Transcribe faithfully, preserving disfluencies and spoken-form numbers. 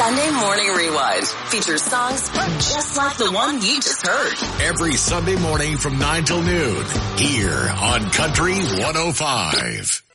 Sunday Morning Rewind features songs just like the one you just heard. Every Sunday morning from nine till noon here on Country one oh five.